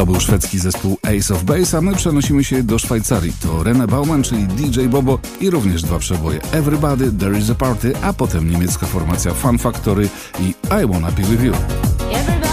To był szwedzki zespół Ace of Base, a my przenosimy się do Szwajcarii. To René Baumann, czyli DJ Bobo i również dwa przeboje Everybody, There is a Party, a potem niemiecka formacja Fun Factory i I Wanna Be With You.